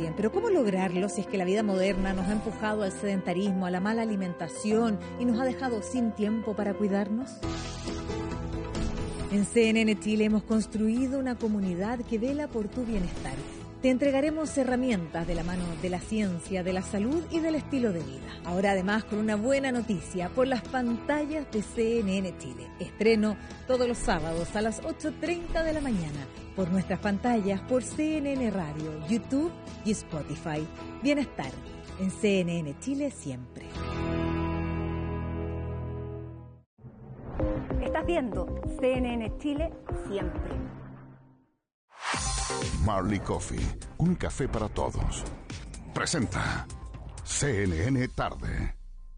bien, pero ¿cómo lograrlo si es que la vida moderna nos ha empujado al sedentarismo, a la mala alimentación y nos ha dejado sin tiempo para cuidarnos? En CNN Chile hemos construido una comunidad que vela por tu bienestar. Te entregaremos herramientas de la mano de la ciencia, de la salud y del estilo de vida. Ahora además con una buena noticia por las pantallas de CNN Chile. Estreno todos los sábados a las 8:30 de la mañana por nuestras pantallas, por CNN Radio, YouTube y Spotify. Bienestar en CNN Chile siempre. Estás viendo CNN Chile siempre. Marley Coffee, un café para todos. Presenta CNN Tarde.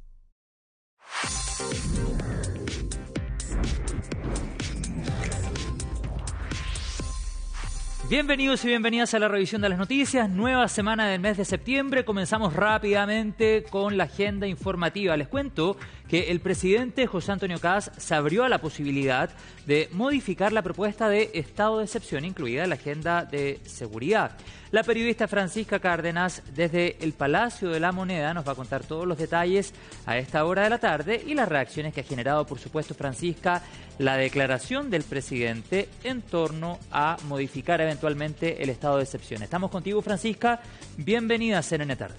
Bienvenidos y bienvenidas a la revisión de las noticias. Nueva semana del mes de septiembre. Comenzamos rápidamente con la agenda informativa. Les cuento que el presidente José Antonio Kast se abrió a la posibilidad de modificar la propuesta de estado de excepción incluida en la agenda de seguridad. La periodista Francisca Cárdenas desde el Palacio de la Moneda nos va a contar todos los detalles a esta hora de la tarde y las reacciones que ha generado, por supuesto, Francisca, la declaración del presidente en torno a modificar eventualmente el estado de excepción. Estamos contigo, Francisca. Bienvenida a CNN Tarde.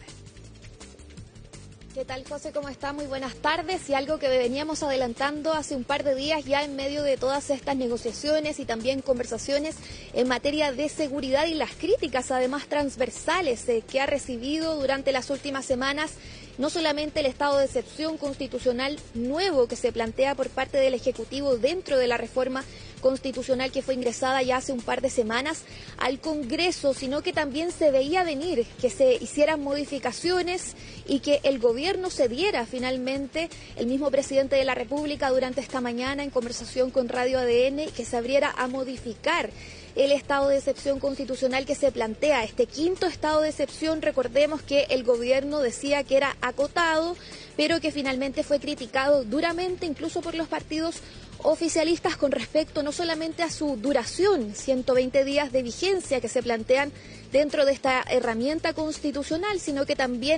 ¿Qué tal, José? ¿Cómo está? Muy buenas tardes. Y algo que veníamos adelantando hace un par de días ya en medio de todas estas negociaciones y también conversaciones en materia de seguridad y las críticas además transversales que ha recibido durante las últimas semanas no solamente el estado de excepción constitucional nuevo que se plantea por parte del Ejecutivo dentro de la reforma constitucional que fue ingresada ya hace un par de semanas al Congreso, sino que también se veía venir que se hicieran modificaciones y que el gobierno cediera finalmente. El mismo presidente de la República durante esta mañana en conversación con Radio ADN que se abriera a modificar el estado de excepción constitucional que se plantea. Este quinto estado de excepción, recordemos que el gobierno decía que era acotado, pero que finalmente fue criticado duramente incluso por los partidos oficialistas con respecto no solamente a su duración, 120 días de vigencia que se plantean dentro de esta herramienta constitucional, sino que también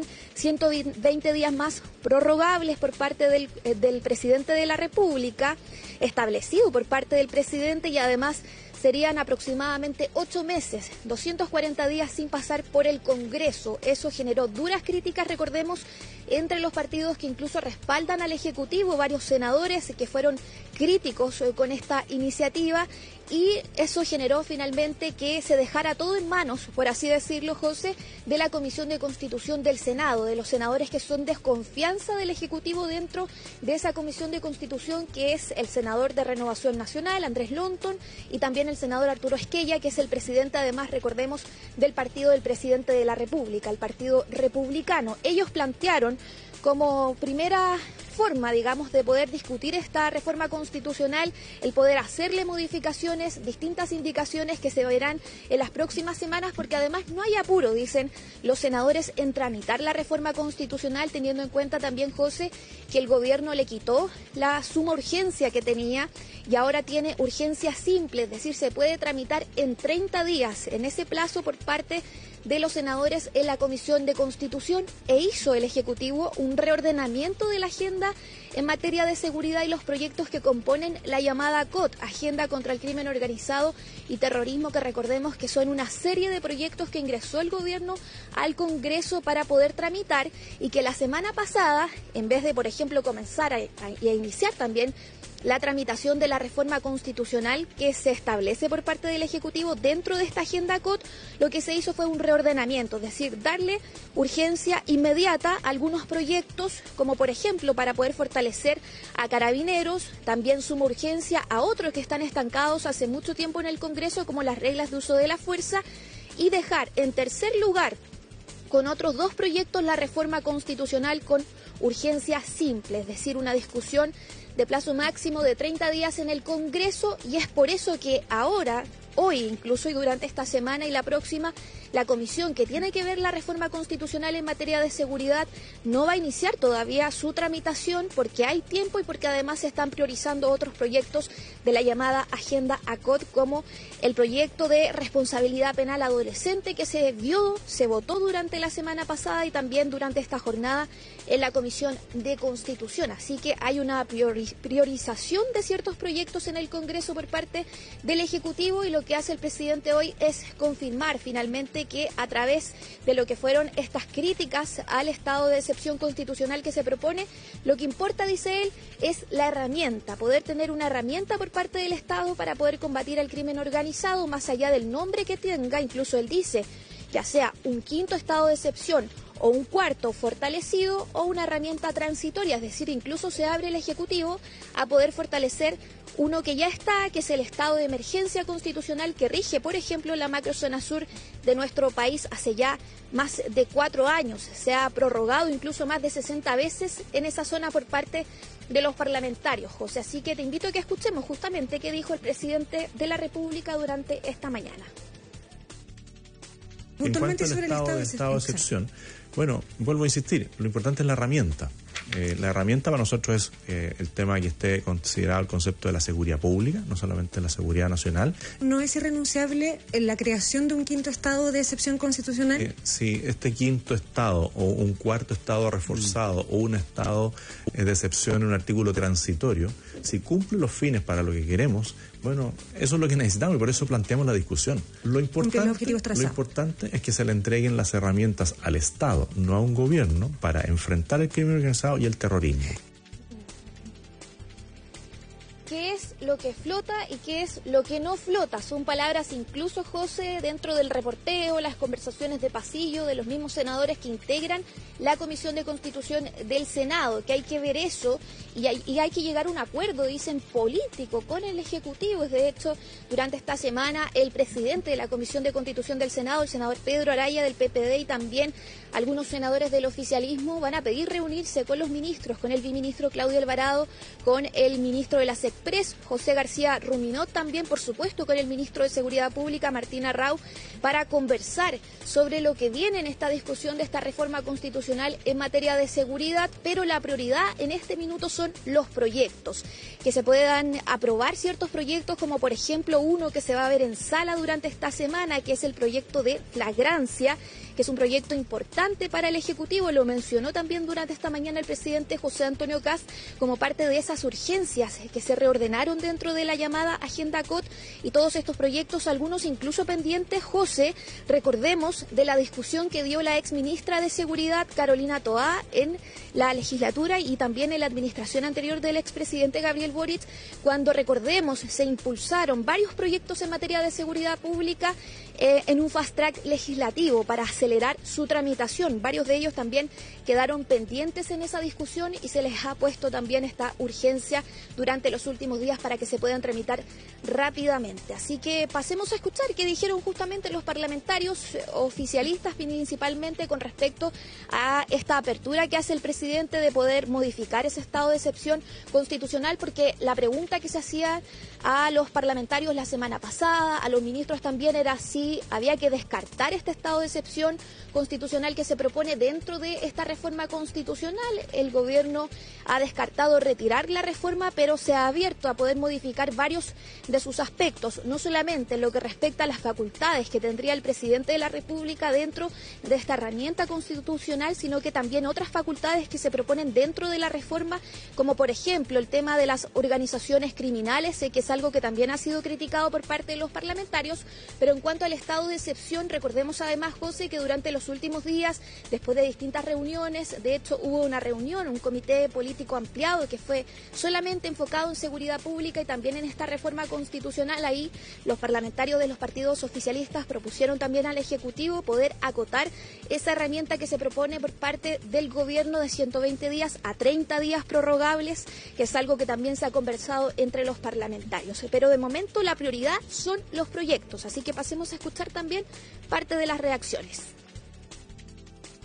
120 días más prorrogables por parte del presidente de la República, establecido por parte del presidente, y además serían aproximadamente 8 meses, 240 días sin pasar por el Congreso. Eso generó duras críticas, recordemos, entre los partidos que incluso respaldan al Ejecutivo, varios senadores que fueron críticos con esta iniciativa, y eso generó finalmente que se dejara todo en manos, por así decirlo, José, de la Comisión de Constitución del Senado, de los senadores que son desconfianza del Ejecutivo dentro de esa Comisión de Constitución, que es el senador de Renovación Nacional, Andrés Lonton, y también el senador Arturo Esquella, que es el presidente, además, recordemos, del partido del presidente de la República, el Partido Republicano. Ellos plantearon como primera forma, digamos, de poder discutir esta reforma constitucional, el poder hacerle modificaciones, distintas indicaciones que se verán en las próximas semanas, porque además no hay apuro, dicen los senadores, en tramitar la reforma constitucional, teniendo en cuenta también, José, que el gobierno le quitó la suma urgencia que tenía y ahora tiene urgencia simple, es decir, se puede tramitar en 30 días, en ese plazo por parte de los senadores en la Comisión de Constitución, e hizo el Ejecutivo un reordenamiento de la agenda en materia de seguridad y los proyectos que componen la llamada COT, Agenda contra el Crimen Organizado y Terrorismo, que recordemos que son una serie de proyectos que ingresó el gobierno al Congreso para poder tramitar, y que la semana pasada, en vez de, por ejemplo, comenzar a iniciar también la tramitación de la reforma constitucional que se establece por parte del Ejecutivo dentro de esta agenda COT, lo que se hizo fue un reordenamiento, es decir, darle urgencia inmediata a algunos proyectos, como por ejemplo para poder fortalecer a Carabineros, también suma urgencia a otros que están estancados hace mucho tiempo en el Congreso, como las reglas de uso de la fuerza, y dejar en tercer lugar con otros 2 proyectos la reforma constitucional con urgencia simple, es decir, una discusión de plazo máximo de 30 días en el Congreso, y es por eso que ahora, hoy incluso y durante esta semana y la próxima, la comisión que tiene que ver la reforma constitucional en materia de seguridad no va a iniciar todavía su tramitación porque hay tiempo y porque además se están priorizando otros proyectos de la llamada Agenda ACOT, como el proyecto de responsabilidad penal adolescente que se votó durante la semana pasada y también durante esta jornada en la Comisión de Constitución. Así que hay una priorización de ciertos proyectos en el Congreso por parte del Ejecutivo, y lo que hace el presidente hoy es confirmar finalmente que a través de lo que fueron estas críticas al estado de excepción constitucional que se propone, lo que importa, dice él, es la herramienta, poder tener una herramienta por parte del Estado para poder combatir el crimen organizado, más allá del nombre que tenga. Incluso él dice, ya sea un quinto estado de excepción o un cuarto fortalecido o una herramienta transitoria, es decir, incluso se abre el Ejecutivo a poder fortalecer uno que ya está, que es el estado de emergencia constitucional que rige, por ejemplo, la macrozona sur de nuestro país hace ya más de 4 años. Se ha prorrogado incluso más de 60 veces en esa zona por parte de los parlamentarios, José. Así que te invito a que escuchemos justamente qué dijo el presidente de la República durante esta mañana. Puntualmente en cuanto al estado de excepción, bueno, vuelvo a insistir, lo importante es la herramienta. La herramienta para nosotros es el tema que esté considerado el concepto de la seguridad pública, no solamente la seguridad nacional. ¿No es irrenunciable la creación de un quinto estado de excepción constitucional? Si este quinto estado o un cuarto estado reforzado o un estado de excepción en un artículo transitorio, si cumple los fines para lo que queremos, bueno, eso es lo que necesitamos y por eso planteamos la discusión. Lo importante es que se le entreguen las herramientas al Estado, no a un gobierno, para enfrentar el crimen organizado y el terrorismo. ¿Qué es lo que flota y qué es lo que no flota? Son palabras incluso, José, dentro del reporteo, las conversaciones de pasillo de los mismos senadores que integran la Comisión de Constitución del Senado, que hay que ver eso y hay que llegar a un acuerdo, dicen, político con el Ejecutivo. De hecho, durante esta semana el presidente de la Comisión de Constitución del Senado, el senador Pedro Araya del PPD, y también algunos senadores del oficialismo van a pedir reunirse con los ministros, con el viceministro Claudio Alvarado, con el ministro de la SECPRES, José García Ruminot, también por supuesto con el ministro de Seguridad Pública, Martín Arrau, para conversar sobre lo que viene en esta discusión de esta reforma constitucional en materia de seguridad. Pero la prioridad en este minuto son los proyectos, que se puedan aprobar ciertos proyectos, como por ejemplo uno que se va a ver en sala durante esta semana, que es el proyecto de flagrancia, que es un proyecto importante para el Ejecutivo. Lo mencionó también durante esta mañana el presidente José Antonio Kast como parte de esas urgencias que se reordenaron dentro de la llamada Agenda ACOT, y todos estos proyectos, algunos incluso pendientes, José, recordemos de la discusión que dio la exministra de Seguridad, Carolina Toá, en la legislatura y también en la administración anterior del expresidente Gabriel Boric, cuando, recordemos, se impulsaron varios proyectos en materia de seguridad pública en un fast track legislativo para acelerar su tramitación. Varios de ellos también quedaron pendientes en esa discusión y se les ha puesto también esta urgencia durante los últimos días para que se puedan tramitar rápidamente. Así que pasemos a escuchar qué dijeron justamente los parlamentarios oficialistas, principalmente con respecto a esta apertura que hace el presidente de poder modificar ese estado de excepción constitucional, porque la pregunta que se hacía a los parlamentarios la semana pasada, a los ministros también, era si había que descartar este estado de excepción constitucional que se propone dentro de esta reforma constitucional. El gobierno ha descartado retirar la reforma, pero se ha abierto a poder modificar varios de sus aspectos, no solamente en lo que respecta a las facultades que tendría el presidente de la República dentro de esta herramienta constitucional, sino que también otras facultades que se proponen dentro de la reforma, como por ejemplo el tema de las organizaciones criminales, que es algo que también ha sido criticado por parte de los parlamentarios. Pero en cuanto al estado de excepción, recordemos además, José, que durante los últimos días, después de distintas reuniones, de hecho hubo una reunión, un comité político ampliado que fue solamente enfocado en seguridad pública y también en esta reforma constitucional. Ahí los parlamentarios de los partidos oficialistas propusieron también al Ejecutivo poder acotar esa herramienta que se propone por parte del gobierno de 120 días a 30 días prorrogables, que es algo que también se ha conversado entre los parlamentarios. Pero de momento la prioridad son los proyectos, así que pasemos a escuchar también parte de las reacciones.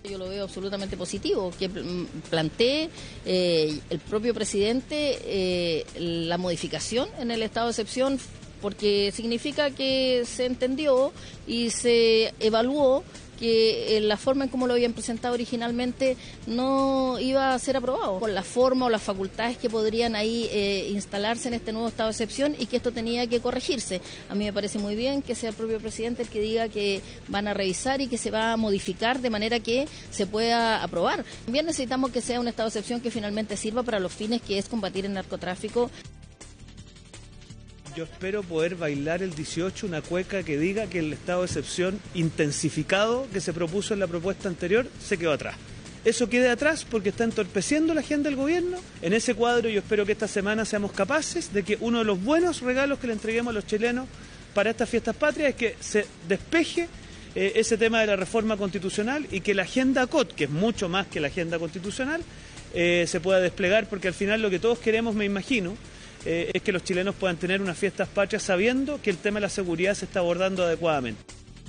Yo lo veo absolutamente positivo, que plantee el propio presidente la modificación en el estado de excepción, porque significa que se entendió y se evaluó que la forma en cómo lo habían presentado originalmente no iba a ser aprobado, con la forma o las facultades que podrían ahí instalarse en este nuevo estado de excepción, y que esto tenía que corregirse. A mí me parece muy bien que sea el propio presidente el que diga que van a revisar y que se va a modificar de manera que se pueda aprobar. También necesitamos que sea un estado de excepción que finalmente sirva para los fines que es combatir el narcotráfico. Yo espero poder bailar el 18 una cueca que diga que el estado de excepción intensificado que se propuso en la propuesta anterior se quedó atrás. Eso quede atrás porque está entorpeciendo la agenda del gobierno. En ese cuadro yo espero que esta semana seamos capaces de que uno de los buenos regalos que le entreguemos a los chilenos para estas fiestas patrias es que se despeje ese tema de la reforma constitucional y que la agenda COT, que es mucho más que la agenda constitucional, se pueda desplegar, porque al final lo que todos queremos, me imagino, es que los chilenos puedan tener unas fiestas patrias sabiendo que el tema de la seguridad se está abordando adecuadamente.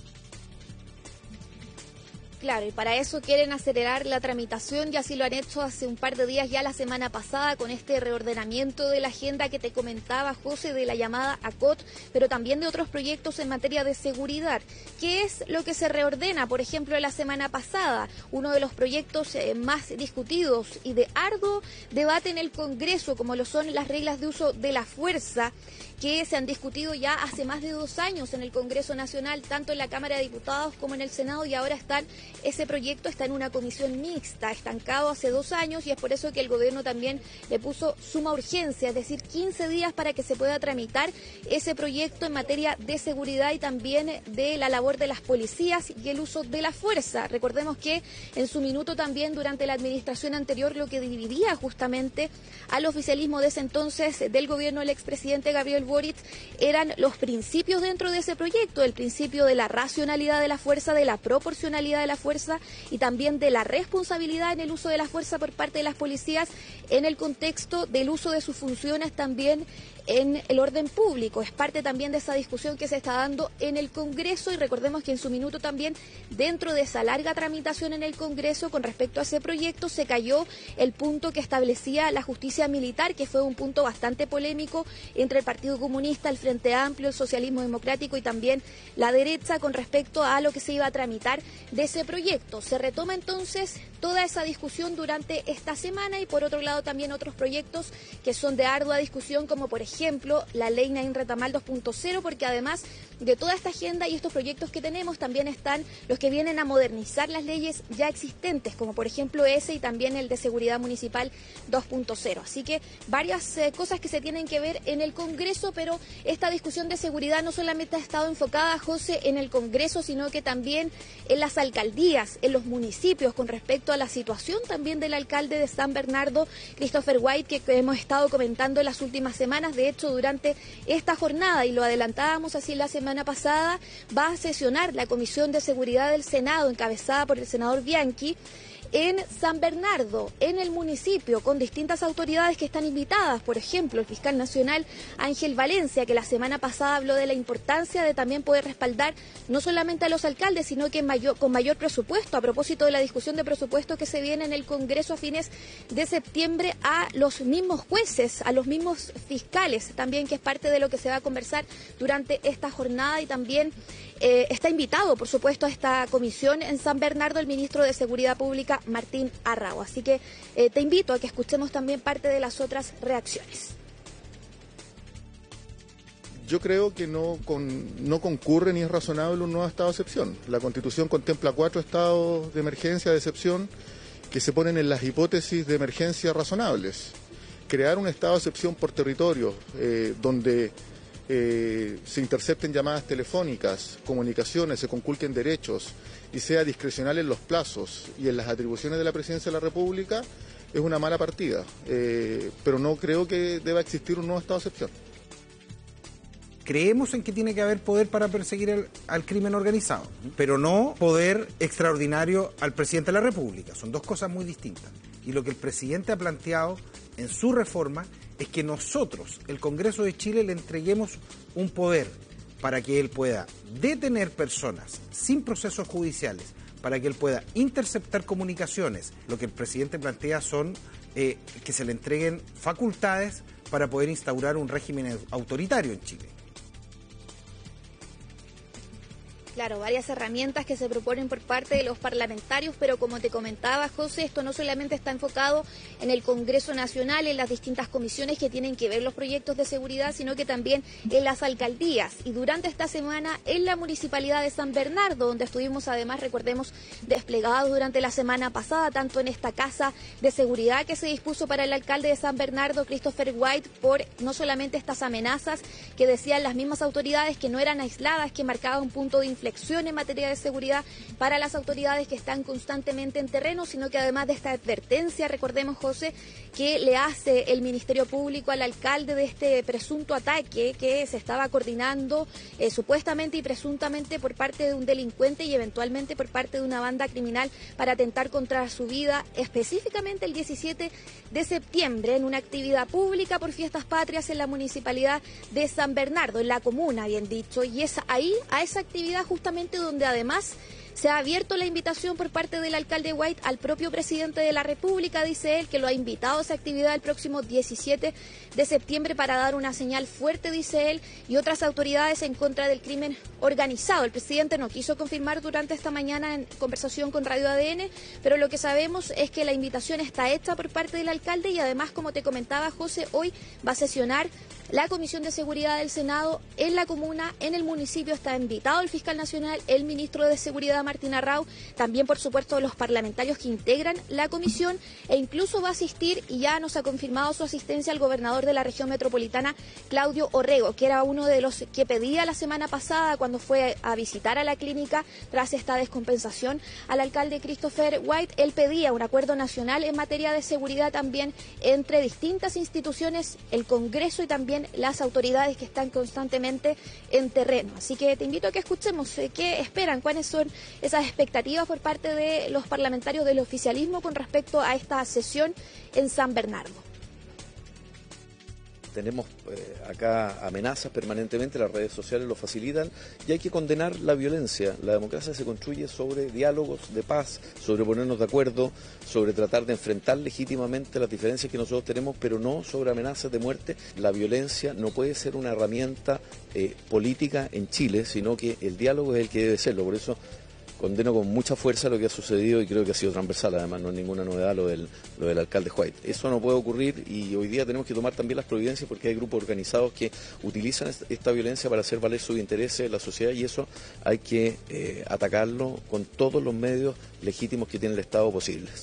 Claro, y para eso quieren acelerar la tramitación, y así lo han hecho hace un par de días ya la semana pasada con este reordenamiento de la agenda que te comentaba, José, de la llamada ACOT, pero también de otros proyectos en materia de seguridad. ¿Qué es lo que se reordena? Por ejemplo, la semana pasada, uno de los proyectos más discutidos y de arduo debate en el Congreso, como lo son las reglas de uso de la fuerza, que se han discutido ya hace más de 2 años en el Congreso Nacional, tanto en la Cámara de Diputados como en el Senado, y ahora ese proyecto está en una comisión mixta, estancado hace 2 años, y es por eso que el gobierno también le puso suma urgencia, es decir, 15 días para que se pueda tramitar ese proyecto en materia de seguridad y también de la labor de las policías y el uso de la fuerza. Recordemos que en su minuto también durante la administración anterior lo que dividía justamente al oficialismo de ese entonces del gobierno del expresidente Gabriel Boric eran los principios dentro de ese proyecto, el principio de la racionalidad de la fuerza, de la proporcionalidad de la fuerza y también de la responsabilidad en el uso de la fuerza por parte de las policías en el contexto del uso de sus funciones también en el orden público. Es parte también de esa discusión que se está dando en el Congreso, y recordemos que en su minuto también dentro de esa larga tramitación en el Congreso con respecto a ese proyecto se cayó el punto que establecía la justicia militar, que fue un punto bastante polémico entre el Partido Comunista, el Frente Amplio, el Socialismo Democrático y también la derecha con respecto a lo que se iba a tramitar de ese proyecto. Se retoma entonces toda esa discusión durante esta semana, y por otro lado también otros proyectos que son de ardua discusión, como por ejemplo la ley Nain Retamal 2.0, porque además de toda esta agenda y estos proyectos que tenemos también están los que vienen a modernizar las leyes ya existentes, como por ejemplo ese y también el de seguridad municipal 2.0. Así que varias cosas que se tienen que ver en el Congreso, pero esta discusión de seguridad no solamente ha estado enfocada, José, en el Congreso, sino que también en las alcaldías, en los municipios, con respecto a la situación también del alcalde de San Bernardo, Christopher White, que hemos estado comentando en las últimas semanas. De hecho, durante esta jornada, y lo adelantábamos así la semana pasada, va a sesionar la Comisión de Seguridad del Senado, encabezada por el senador Bianchi, en San Bernardo, en el municipio, con distintas autoridades que están invitadas. Por ejemplo, el fiscal nacional Ángel Valencia, que la semana pasada habló de la importancia de también poder respaldar no solamente a los alcaldes, sino que con mayor presupuesto, a propósito de la discusión de presupuesto que se viene en el Congreso a fines de septiembre, a los mismos jueces, a los mismos fiscales, también, que es parte de lo que se va a conversar durante esta jornada. Y también está invitado, por supuesto, a esta comisión en San Bernardo el ministro de Seguridad Pública, Martín Arrau. Así que te invito a que escuchemos también parte de las otras reacciones. Yo creo que no concurre ni es razonable un nuevo estado de excepción. La Constitución contempla 4 estados de emergencia, de excepción, que se ponen en las hipótesis de emergencia razonables. Crear un estado de excepción por territorio, donde se intercepten llamadas telefónicas, comunicaciones, se conculquen derechos y sea discrecional en los plazos y en las atribuciones de la Presidencia de la República, es una mala partida, pero no creo que deba existir un nuevo estado de excepción. Creemos en que tiene que haber poder para perseguir al crimen organizado, pero no poder extraordinario al presidente de la República. Son 2 cosas muy distintas. Y lo que el presidente ha planteado en su reforma es que nosotros, el Congreso de Chile, le entreguemos un poder para que él pueda detener personas sin procesos judiciales para que él pueda interceptar comunicaciones. Lo que el presidente plantea son que se le entreguen facultades para poder instaurar un régimen autoritario en Chile. Claro, varias herramientas que se proponen por parte de los parlamentarios, pero como te comentaba, José, esto no solamente está enfocado en el Congreso Nacional, en las distintas comisiones que tienen que ver los proyectos de seguridad, sino que también en las alcaldías. Y durante esta semana en la Municipalidad de San Bernardo, donde estuvimos además, recordemos, desplegados durante la semana pasada, tanto en esta casa de seguridad que se dispuso para el alcalde de San Bernardo, Christopher White, por no solamente estas amenazas que decían las mismas autoridades que no eran aisladas, que marcaban un punto de inflexión en materia de seguridad para las autoridades que están constantemente en terreno, sino que además de esta advertencia, recordemos, José, que le hace el Ministerio Público al alcalde de este presunto ataque que se estaba coordinando supuestamente y presuntamente por parte de un delincuente y eventualmente por parte de una banda criminal para atentar contra su vida, específicamente el 17 de septiembre en una actividad pública por Fiestas Patrias en la Municipalidad de San Bernardo, en la comuna, bien dicho, y es ahí, a esa actividad justamente donde además se ha abierto la invitación por parte del alcalde White al propio presidente de la República, dice él, que lo ha invitado a esa actividad el próximo 17 de septiembre para dar una señal fuerte, dice él, y otras autoridades en contra del crimen organizado. El presidente no quiso confirmar durante esta mañana en conversación con Radio ADN, pero lo que sabemos es que la invitación está hecha por parte del alcalde y además, como te comentaba, José, hoy va a sesionar la Comisión de Seguridad del Senado en la comuna, en el municipio. Está invitado el fiscal nacional, el ministro de Seguridad Martín Arrau, también por supuesto los parlamentarios que integran la comisión, e incluso va a asistir, y ya nos ha confirmado su asistencia, al gobernador de la región metropolitana, Claudio Orrego, que era uno de los que pedía la semana pasada cuando fue a visitar a la clínica tras esta descompensación al alcalde Christopher White. Él pedía un acuerdo nacional en materia de seguridad también entre distintas instituciones, el Congreso y también las autoridades que están constantemente en terreno. Así que te invito a que escuchemos qué esperan, cuáles son esas expectativas por parte de los parlamentarios del oficialismo con respecto a esta sesión en San Bernardo. Tenemos acá amenazas permanentemente, las redes sociales lo facilitan y hay que condenar la violencia. La democracia se construye sobre diálogos de paz, sobre ponernos de acuerdo, sobre tratar de enfrentar legítimamente las diferencias que nosotros tenemos, pero no sobre amenazas de muerte. La violencia no puede ser una herramienta política en Chile, sino que el diálogo es el que debe serlo. Por eso condeno con mucha fuerza lo que ha sucedido y creo que ha sido transversal, además no es ninguna novedad lo del alcalde White. Eso no puede ocurrir y hoy día tenemos que tomar también las providencias porque hay grupos organizados que utilizan esta violencia para hacer valer sus intereses en la sociedad y eso hay que atacarlo con todos los medios legítimos que tiene el Estado posibles.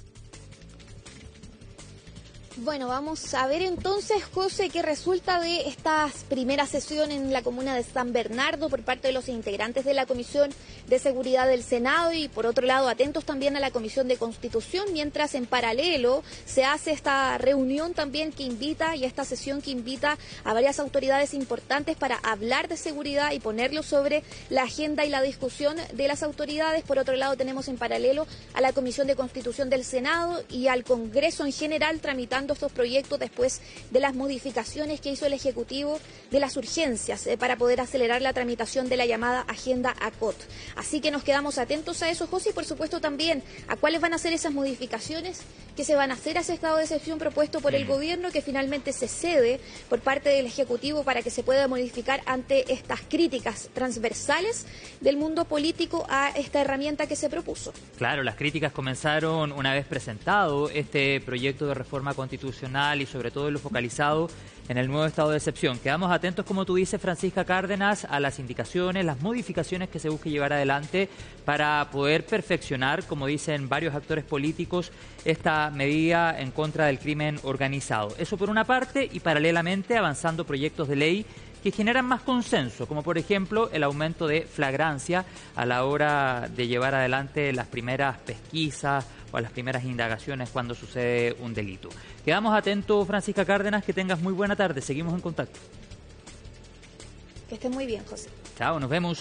Bueno, vamos a ver entonces, José, qué resulta de esta primera sesión en la comuna de San Bernardo por parte de los integrantes de la Comisión de Seguridad del Senado y, por otro lado, atentos también a la Comisión de Constitución, mientras en paralelo se hace esta reunión también que invita y esta sesión que invita a varias autoridades importantes para hablar de seguridad y ponerlo sobre la agenda y la discusión de las autoridades. Por otro lado, tenemos en paralelo a la Comisión de Constitución del Senado y al Congreso en general tramitando estos proyectos después de las modificaciones que hizo el Ejecutivo de las urgencias para poder acelerar la tramitación de la llamada Agenda ACOT. Así que nos quedamos atentos a eso, José, y por supuesto también a cuáles van a ser esas modificaciones que se van a hacer a ese estado de excepción propuesto por el gobierno, que finalmente se cede por parte del Ejecutivo para que se pueda modificar ante estas críticas transversales del mundo político a esta herramienta que se propuso. Claro, las críticas comenzaron una vez presentado este proyecto de reforma constitucional y sobre todo lo focalizado en el nuevo estado de excepción. Quedamos atentos, como tú dices, Francisca Cárdenas, a las indicaciones, las modificaciones que se busque llevar adelante para poder perfeccionar, como dicen varios actores políticos, esta medida en contra del crimen organizado. Eso por una parte, y paralelamente avanzando proyectos de ley que generan más consenso, como por ejemplo el aumento de flagrancia a la hora de llevar adelante las primeras pesquisas o las primeras indagaciones cuando sucede un delito. Quedamos atentos, Francisca Cárdenas, que tengas muy buena tarde, seguimos en contacto. Que estés muy bien, José. Chao, nos vemos.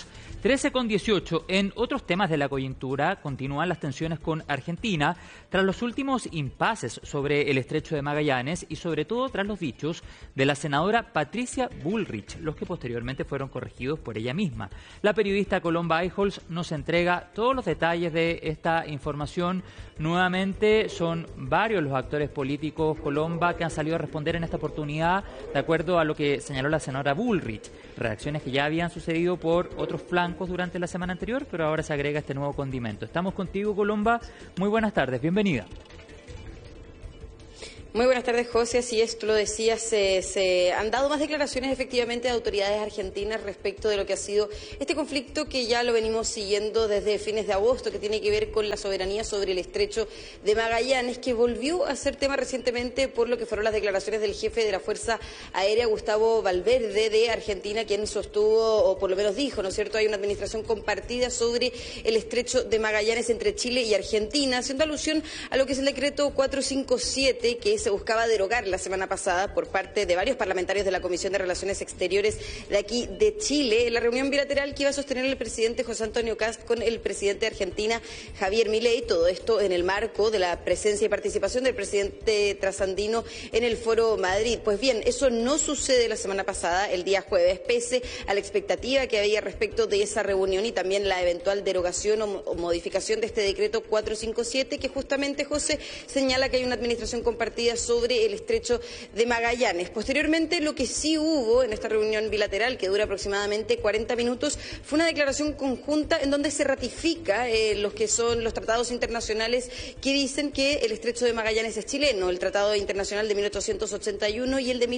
13:18. En otros temas de la coyuntura, continúan las tensiones con Argentina tras los últimos impases sobre el estrecho de Magallanes y sobre todo tras los dichos de la senadora Patricia Bullrich, los que posteriormente fueron corregidos por ella misma. La periodista Colomba Eichholz nos entrega todos los detalles de esta información. Nuevamente son varios los actores políticos, Colomba, que han salido a responder en esta oportunidad, de acuerdo a lo que señaló la senadora Bullrich. Reacciones que ya habían sucedido por otros flancos durante la semana anterior, pero ahora se agrega este nuevo condimento. Estamos contigo, Colomba. Muy buenas tardes, bienvenida. Muy buenas tardes, José. Así es, tú lo decías, se han dado más declaraciones efectivamente de autoridades argentinas respecto de lo que ha sido este conflicto que ya lo venimos siguiendo desde fines de agosto, que tiene que ver con la soberanía sobre el estrecho de Magallanes, que volvió a ser tema recientemente por lo que fueron las declaraciones del jefe de la Fuerza Aérea, Gustavo Valverde, de Argentina, quien sostuvo, o por lo menos dijo, ¿no es cierto?, hay una administración compartida sobre el estrecho de Magallanes entre Chile y Argentina, haciendo alusión a lo que es el decreto 457, que se buscaba derogar la semana pasada por parte de varios parlamentarios de la Comisión de Relaciones Exteriores de aquí de Chile, en la reunión bilateral que iba a sostener el presidente José Antonio Kast con el presidente de Argentina, Javier Milei. Todo esto en el marco de la presencia y participación del presidente trasandino en el Foro Madrid. Pues bien, eso no sucede la semana pasada, el día jueves, pese a la expectativa que había respecto de esa reunión y también la eventual derogación o modificación de este decreto 457, que justamente, José, señala que hay una administración compartida sobre el estrecho de Magallanes. Posteriormente, lo que sí hubo en esta reunión bilateral, que dura aproximadamente 40 minutos, fue una declaración conjunta en donde se ratifica los que son los tratados internacionales que dicen que el estrecho de Magallanes es chileno, el Tratado Internacional de 1881 y el de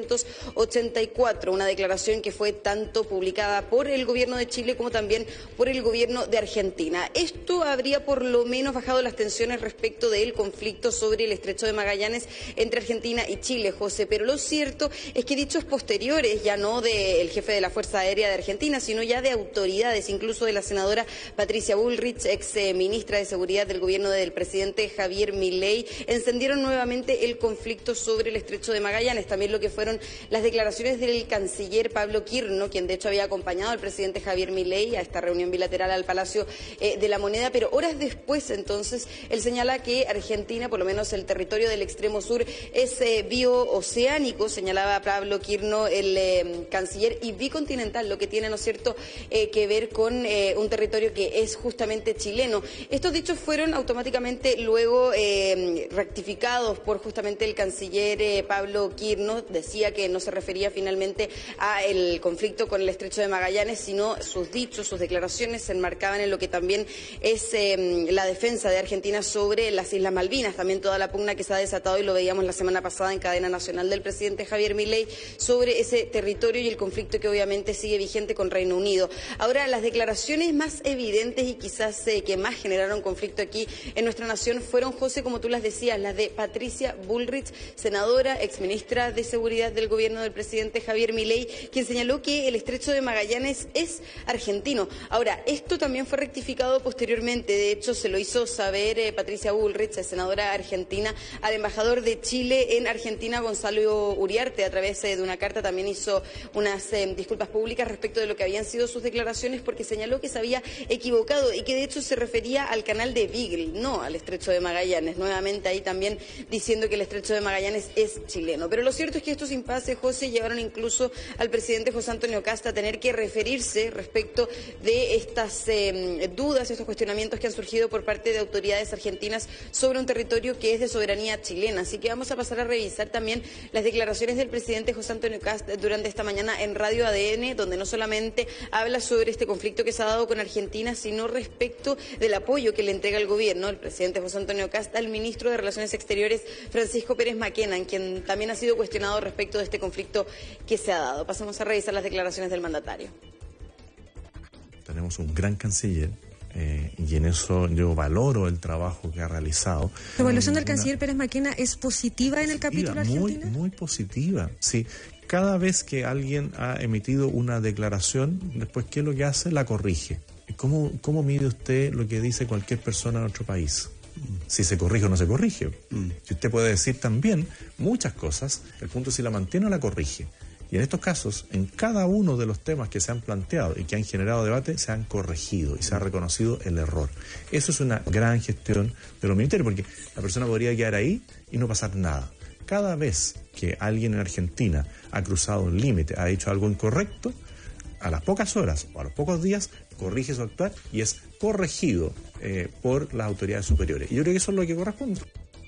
1984, una declaración que fue tanto publicada por el gobierno de Chile como también por el gobierno de Argentina. Esto habría por lo menos bajado las tensiones respecto del conflicto sobre el estrecho de Magallanes entre Argentina y Chile, José, pero lo cierto es que dichos posteriores, ya no del jefe de la Fuerza Aérea de Argentina, sino ya de autoridades, incluso de la senadora Patricia Bullrich, ex ministra de Seguridad del gobierno del presidente Javier Milei, encendieron nuevamente el conflicto sobre el estrecho de Magallanes. También lo que fueron las declaraciones del canciller Pablo Quirno, quien de hecho había acompañado al presidente Javier Milei a esta reunión bilateral al Palacio de la Moneda, pero horas después entonces él señala que Argentina, por lo menos el territorio del extremo sur, es biooceánico, señalaba Pablo Quirno, el canciller, y bicontinental, lo que tiene, ¿no es cierto?, que ver con un territorio que es justamente chileno. Estos dichos fueron automáticamente luego rectificados por justamente el canciller Pablo Quirno. Decía que no se refería finalmente al conflicto con el estrecho de Magallanes, sino sus dichos, sus declaraciones se enmarcaban en lo que también es la defensa de Argentina sobre las Islas Malvinas, también toda la pugna que se ha desatado, y lo veíamos la semana pasada en cadena nacional, del presidente Javier Milei sobre ese territorio y el conflicto que obviamente sigue vigente con Reino Unido. Ahora, las declaraciones más evidentes y quizás que más generaron conflicto aquí en nuestra nación fueron, José, como tú las decías, las de Patricia Bullrich, senadora, exministra de Seguridad del gobierno del presidente Javier Milei, quien señaló que el estrecho de Magallanes es argentino. Ahora, esto también fue rectificado posteriormente. De hecho, se lo hizo saber Patricia Bullrich, senadora argentina, al embajador de Chile en Argentina, Gonzalo Uriarte. A través de una carta también hizo unas disculpas públicas respecto de lo que habían sido sus declaraciones, porque señaló que se había equivocado y que de hecho se refería al canal de Beagle, no al estrecho de Magallanes. Nuevamente ahí también diciendo que el estrecho de Magallanes es chileno. Pero lo cierto es que estos impases, José, llevaron incluso al presidente José Antonio Kast a tener que referirse respecto de estas dudas, estos cuestionamientos que han surgido por parte de autoridades argentinas sobre un territorio que es de soberanía chilena. Así que vamos a pasar a revisar también las declaraciones del presidente José Antonio Kast durante esta mañana en Radio ADN, donde no solamente habla sobre este conflicto que se ha dado con Argentina, sino respecto del apoyo que le entrega el gobierno, el presidente José Antonio Kast, al ministro de Relaciones Exteriores, Francisco Pérez Maquena, quien también ha sido cuestionado respecto de este conflicto que se ha dado. Pasamos a revisar las declaraciones del mandatario. Tenemos un gran canciller. Y en eso yo valoro el trabajo que ha realizado. ¿La evaluación del canciller Pérez Maquena es positiva en el capítulo argentino? Muy positiva, sí. Cada vez que alguien ha emitido una declaración, después, ¿qué es lo que hace? La corrige. ¿Cómo mide usted lo que dice cualquier persona en otro país? Si se corrige o no se corrige. Si usted puede decir también muchas cosas, el punto es si la mantiene o la corrige. Y en estos casos, en cada uno de los temas que se han planteado y que han generado debate, se han corregido y se ha reconocido el error. Eso es una gran gestión de los ministerios, porque la persona podría quedar ahí y no pasar nada. Cada vez que alguien en Argentina ha cruzado un límite, ha hecho algo incorrecto, a las pocas horas o a los pocos días corrige su actuar y es corregido por las autoridades superiores. Y yo creo que eso es lo que corresponde.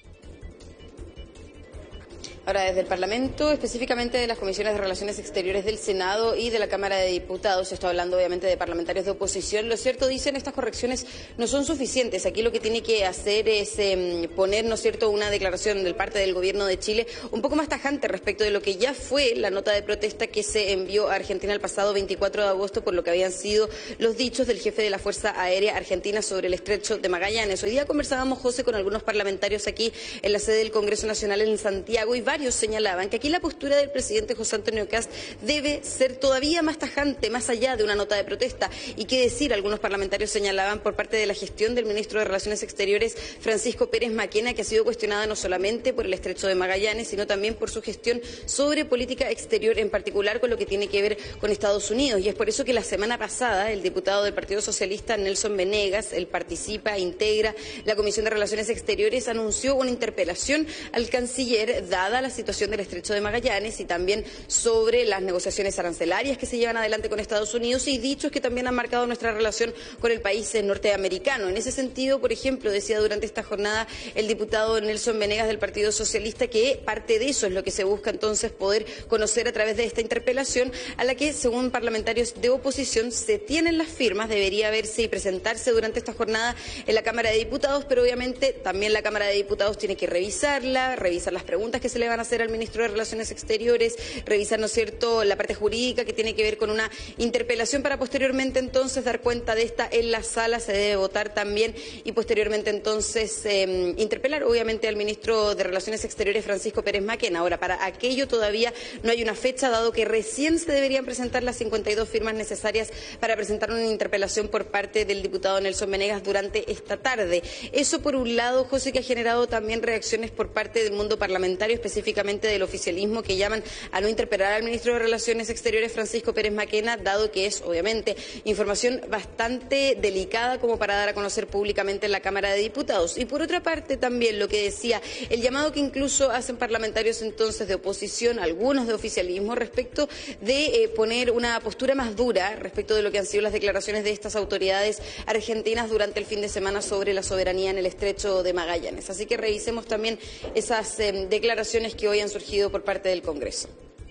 Ahora, desde el Parlamento, específicamente de las Comisiones de Relaciones Exteriores del Senado y de la Cámara de Diputados, se está hablando obviamente de parlamentarios de oposición, lo cierto, dicen, estas correcciones no son suficientes. Aquí lo que tiene que hacer es poner, ¿no es cierto?, una declaración de parte del Gobierno de Chile un poco más tajante respecto de lo que ya fue la nota de protesta que se envió a Argentina el pasado 24 de agosto por lo que habían sido los dichos del jefe de la Fuerza Aérea Argentina sobre el estrecho de Magallanes. Hoy día conversábamos, José, con algunos parlamentarios aquí en la sede del Congreso Nacional en Santiago y varios señalaban que aquí la postura del presidente José Antonio Kast debe ser todavía más tajante, más allá de una nota de protesta. Y qué decir, algunos parlamentarios señalaban por parte de la gestión del ministro de Relaciones Exteriores, Francisco Pérez Maquena, que ha sido cuestionada no solamente por el estrecho de Magallanes, sino también por su gestión sobre política exterior, en particular con lo que tiene que ver con Estados Unidos. Y es por eso que la semana pasada el diputado del Partido Socialista, Nelson Venegas, él participa, integra la Comisión de Relaciones Exteriores, anunció una interpelación al canciller, dada la situación del estrecho de Magallanes y también sobre las negociaciones arancelarias que se llevan adelante con Estados Unidos y dichos que también han marcado nuestra relación con el país norteamericano. En ese sentido, por ejemplo, decía durante esta jornada el diputado Nelson Venegas del Partido Socialista que parte de eso es lo que se busca entonces poder conocer a través de esta interpelación a la que, según parlamentarios de oposición, se tienen las firmas, debería verse y presentarse durante esta jornada en la Cámara de Diputados, pero obviamente también la Cámara de Diputados tiene que revisarla, revisar las preguntas que se le van a hacer al ministro de Relaciones Exteriores, revisar, ¿no es cierto?, la parte jurídica que tiene que ver con una interpelación para posteriormente entonces dar cuenta de esta en la sala, se debe votar también y posteriormente entonces interpelar obviamente al ministro de Relaciones Exteriores, Francisco Pérez Maquena. Ahora, para aquello todavía no hay una fecha, dado que recién se deberían presentar las 52 firmas necesarias para presentar una interpelación por parte del diputado Nelson Venegas durante esta tarde. Eso por un lado, José, que ha generado también reacciones por parte del mundo parlamentario, específicamente del oficialismo, que llaman a no interpelar al ministro de Relaciones Exteriores, Francisco Pérez Maquena, dado que es obviamente información bastante delicada como para dar a conocer públicamente en la Cámara de Diputados. Y por otra parte también lo que decía, el llamado que incluso hacen parlamentarios entonces de oposición, algunos de oficialismo, respecto de poner una postura más dura respecto de lo que han sido las declaraciones de estas autoridades argentinas durante el fin de semana sobre la soberanía en el estrecho de Magallanes. Así que revisemos también esas declaraciones que hoy han surgido por parte del Congreso.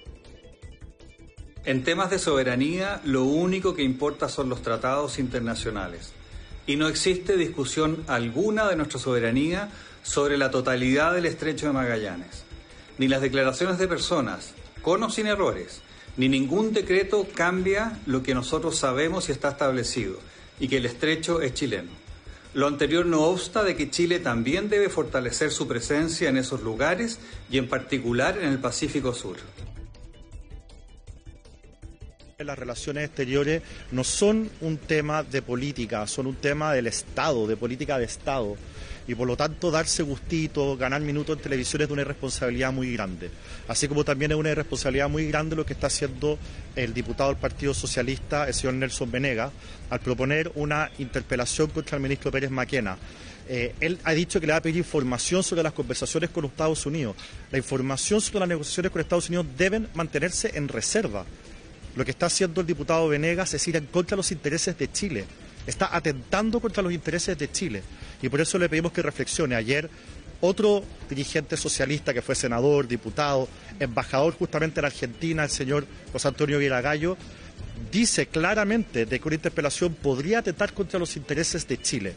En temas de soberanía, lo único que importa son los tratados internacionales. Y no existe discusión alguna de nuestra soberanía sobre la totalidad del estrecho de Magallanes. Ni las declaraciones de personas, con o sin errores, ni ningún decreto cambia lo que nosotros sabemos y está establecido, y que el estrecho es chileno. Lo anterior no obsta de que Chile también debe fortalecer su presencia en esos lugares y en particular en el Pacífico Sur. Las relaciones exteriores no son un tema de política, son un tema del Estado, de política de Estado. Y por lo tanto darse gustito, ganar minutos en televisión es de una irresponsabilidad muy grande. Así como también es una irresponsabilidad muy grande lo que está haciendo el diputado del Partido Socialista, el señor Nelson Venegas, al proponer una interpelación contra el ministro Pérez Maquena. Él ha dicho que le va a pedir información sobre las conversaciones con Estados Unidos. La información sobre las negociaciones con Estados Unidos deben mantenerse en reserva. Lo que está haciendo el diputado Venegas es ir en contra de los intereses de Chile. Está atentando contra los intereses de Chile. Y por eso le pedimos que reflexione. Ayer, otro dirigente socialista que fue senador, diputado, embajador justamente en Argentina, el señor José Antonio Viragallo, dice claramente de que una interpelación podría atentar contra los intereses de Chile.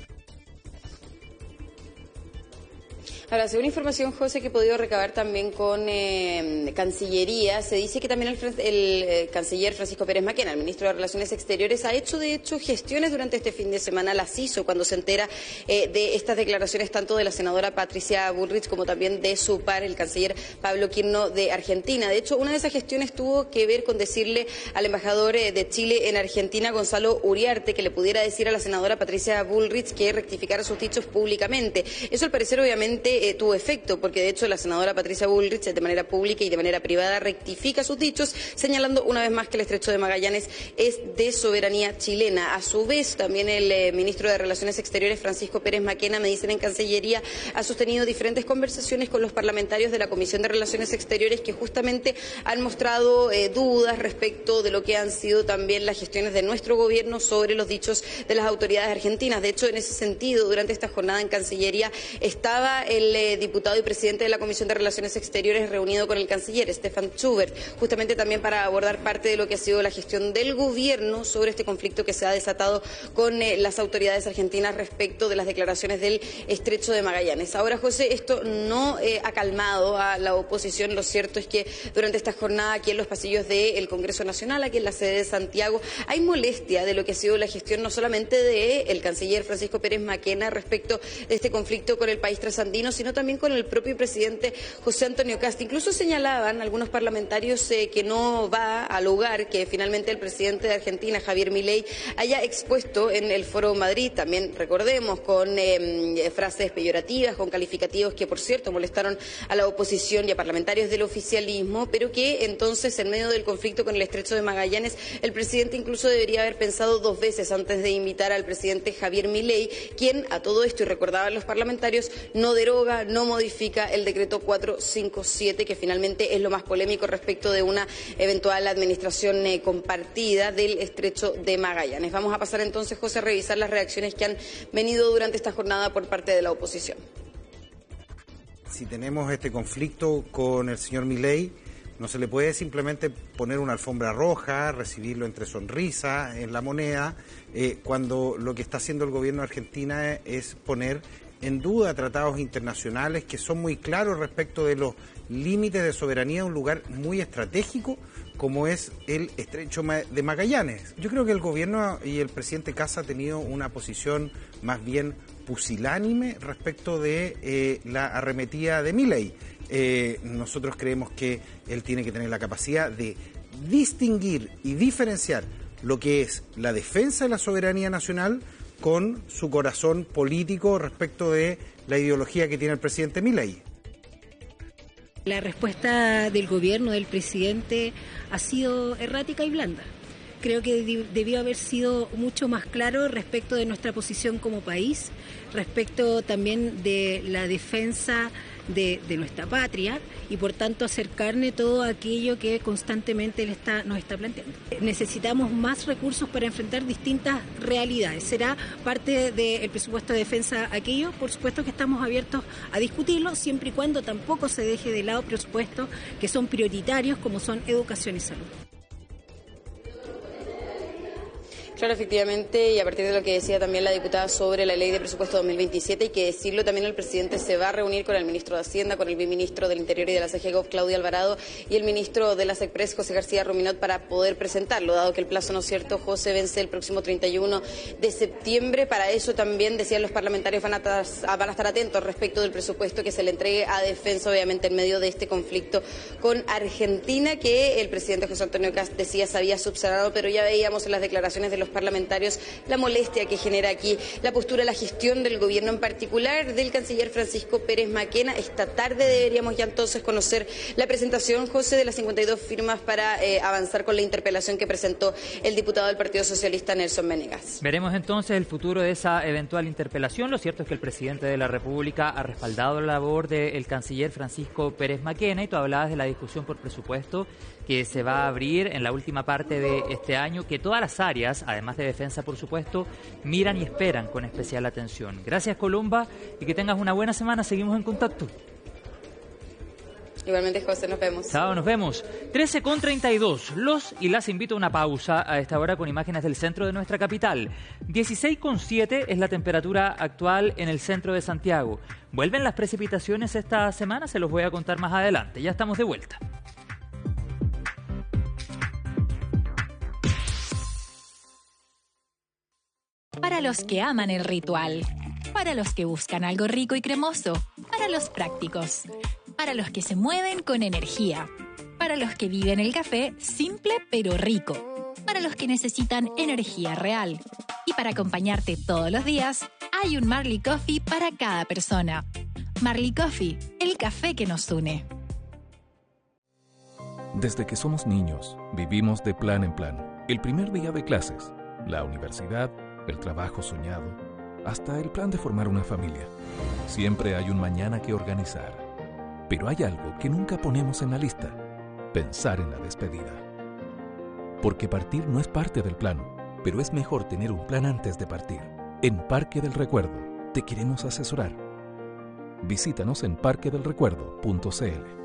Ahora, según información, José, que he podido recabar también con Cancillería, se dice que también el canciller Francisco Pérez Maquena, el ministro de Relaciones Exteriores, ha hecho de hecho gestiones durante este fin de semana, las hizo cuando se entera de estas declaraciones tanto de la senadora Patricia Bullrich como también de su par, el canciller Pablo Quirno de Argentina. De hecho, una de esas gestiones tuvo que ver con decirle al embajador de Chile en Argentina, Gonzalo Uriarte, que le pudiera decir a la senadora Patricia Bullrich que rectificara sus dichos públicamente. Eso, al parecer, obviamente, que tuvo efecto, porque de hecho la senadora Patricia Bullrich de manera pública y de manera privada rectifica sus dichos, señalando una vez más que el Estrecho de Magallanes es de soberanía chilena. A su vez, también el ministro de Relaciones Exteriores, Francisco Pérez Maquena, me dicen en Cancillería, ha sostenido diferentes conversaciones con los parlamentarios de la Comisión de Relaciones Exteriores que justamente han mostrado dudas respecto de lo que han sido también las gestiones de nuestro gobierno sobre los dichos de las autoridades argentinas. De hecho, en ese sentido, durante esta jornada en Cancillería estaba el diputado y presidente de la Comisión de Relaciones Exteriores reunido con el canciller, Stefan Schubert, justamente también para abordar parte de lo que ha sido la gestión del gobierno sobre este conflicto que se ha desatado con las autoridades argentinas respecto de las declaraciones del Estrecho de Magallanes. Ahora, José, esto no ha calmado a la oposición. Lo cierto es que durante esta jornada aquí en los pasillos del Congreso Nacional, aquí en la sede de Santiago, hay molestia de lo que ha sido la gestión no solamente del canciller Francisco Pérez Maquena respecto de este conflicto con el país trasandino, sino también con el propio presidente José Antonio Kast. Incluso señalaban algunos parlamentarios que no va a lugar que finalmente el presidente de Argentina, Javier Milei, haya expuesto en el Foro Madrid, también recordemos, con frases peyorativas, con calificativos que, por cierto, molestaron a la oposición y a parlamentarios del oficialismo, pero que entonces, en medio del conflicto con el Estrecho de Magallanes, el presidente incluso debería haber pensado dos veces antes de invitar al presidente Javier Milei, quien a todo esto, y recordaban los parlamentarios, no deroga, no modifica el decreto 457, que finalmente es lo más polémico respecto de una eventual administración compartida del Estrecho de Magallanes. Vamos a pasar entonces, José, a revisar las reacciones que han venido durante esta jornada por parte de la oposición. Si tenemos este conflicto con el señor Milei, no se le puede simplemente poner una alfombra roja, recibirlo entre sonrisas en la moneda, cuando lo que está haciendo el gobierno de Argentina es poner en duda tratados internacionales que son muy claros respecto de los límites de soberanía de un lugar muy estratégico como es el Estrecho de Magallanes. Yo creo que el gobierno y el presidente Kast ha tenido una posición más bien pusilánime respecto de la arremetida de Milei. Nosotros creemos que él tiene que tener la capacidad de distinguir y diferenciar lo que es la defensa de la soberanía nacional con su corazón político respecto de la ideología que tiene el presidente Milei. La respuesta del gobierno, del presidente, ha sido errática y blanda. Creo que debió haber sido mucho más claro respecto de nuestra posición como país, respecto también de la defensa de nuestra patria y por tanto hacer carne todo aquello que constantemente él nos está planteando. Necesitamos más recursos para enfrentar distintas realidades. ¿Será parte del presupuesto de defensa aquello? Por supuesto que estamos abiertos a discutirlo, siempre y cuando tampoco se deje de lado presupuestos que son prioritarios como son educación y salud. Claro, efectivamente, y a partir de lo que decía también la diputada sobre la ley de presupuesto 2027, hay que decirlo, también el presidente se va a reunir con el ministro de Hacienda, con el viceministro del Interior y de la CGGOV, Claudio Alvarado, y el ministro de la SECPRES, José García Ruminot, para poder presentarlo, dado que el plazo, ¿no es cierto, José, vence el próximo 31 de septiembre. Para eso también, decían los parlamentarios, van a estar atentos respecto del presupuesto que se le entregue a defensa, obviamente, en medio de este conflicto con Argentina, que el presidente José Antonio Kast decía se había subsanado, pero ya veíamos en las declaraciones de los parlamentarios la molestia que genera aquí la postura, la gestión del gobierno, en particular del canciller Francisco Pérez Maquena. Esta tarde deberíamos ya entonces conocer la presentación, José, de las 52 firmas para avanzar con la interpelación que presentó el diputado del Partido Socialista, Nelson Venegas. Veremos entonces el futuro de esa eventual interpelación. Lo cierto es que el presidente de la República ha respaldado la labor del canciller Francisco Pérez Maquena, y tú hablabas de la discusión por presupuesto que se va a abrir en la última parte de este año, que todas las áreas, además de defensa, por supuesto, miran y esperan con especial atención. Gracias, Columba, y que tengas una buena semana. Seguimos en contacto. Igualmente, José, nos vemos. Chao, nos vemos. 13:32. Los y las invito a una pausa a esta hora con imágenes del centro de nuestra capital. 16,7 es la temperatura actual en el centro de Santiago. ¿Vuelven las precipitaciones esta semana? Se los voy a contar más adelante. Ya estamos de vuelta. Para los que aman el ritual, para los que buscan algo rico y cremoso, para los prácticos, para los que se mueven con energía, para los que viven el café simple pero rico, para los que necesitan energía real. Y para acompañarte todos los días, hay un Marley Coffee para cada persona. Marley Coffee, el café que nos une. Desde que somos niños, vivimos de plan en plan. El primer día de clases, la universidad, el trabajo soñado, hasta el plan de formar una familia. Siempre hay un mañana que organizar. Pero hay algo que nunca ponemos en la lista: pensar en la despedida. Porque partir no es parte del plan, pero es mejor tener un plan antes de partir. En Parque del Recuerdo te queremos asesorar. Visítanos en parquedelrecuerdo.cl.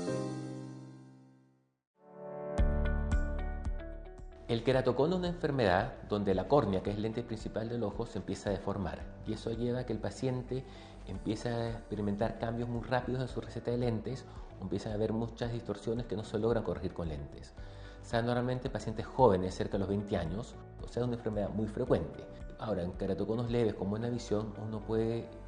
El queratocono es una enfermedad donde la córnea, que es el lente principal del ojo, se empieza a deformar, y eso lleva a que el paciente empiece a experimentar cambios muy rápidos en su receta de lentes, o empieza a haber muchas distorsiones que no se logran corregir con lentes. O sea, normalmente pacientes jóvenes, cerca de los 20 años, o sea, es una enfermedad muy frecuente. Ahora, en queratoconos leves con buena visión, uno puede